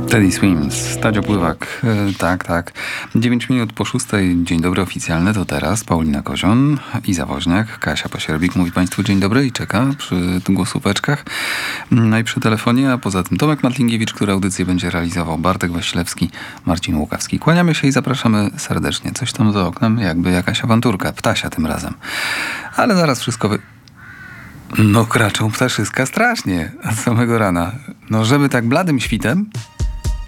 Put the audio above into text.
Teddy Swims, Tadzio Pływak. Tak. 9 minut po 6. Dzień dobry oficjalny, to teraz Paulina Kozion, Iza Woźniak, Kasia Pasierbik. Mówi Państwu dzień dobry i czeka przy głosóweczkach. No i przy telefonie, a poza tym Tomek Matlingiewicz, który audycję będzie realizował, Bartek Wasilewski, Marcin Łukawski. Kłaniamy się i zapraszamy serdecznie. Coś tam za oknem, jakby jakaś awanturka, ptasia tym razem. Ale zaraz wszystko No kraczą ptaszyska strasznie od samego rana. No żeby tak bladym świtem